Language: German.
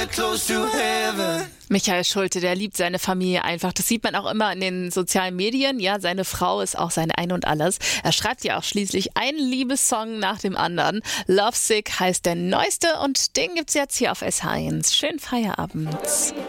close to heaven. Michael Schulte, der liebt seine Familie einfach. Das sieht man auch immer in den sozialen Medien. Ja, seine Frau ist auch sein Ein und Alles. Er schreibt ja auch schließlich einen Liebessong nach dem anderen. Lovesick heißt der neueste und den gibt's jetzt hier auf SH1. Schönen Feierabend.